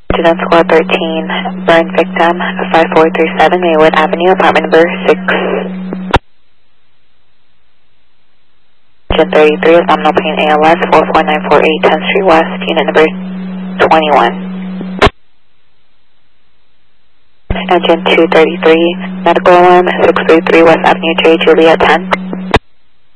Student Squad 13, burn victim, 5437 Maywood Avenue, apartment number 6. Agent 33, abdominal pain ALS, 44948 10th Street West, unit number 21. Agent 233, medical alarm, 633 West Avenue J, Juliet 10.